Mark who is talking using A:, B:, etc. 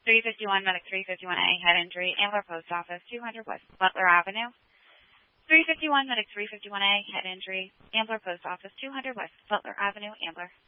A: 351 Medic 351A, head injury, Ambler Post Office, 200 West Butler Avenue. 351 Medic 351A, head injury, Ambler Post Office, 200 West Butler Avenue, Ambler.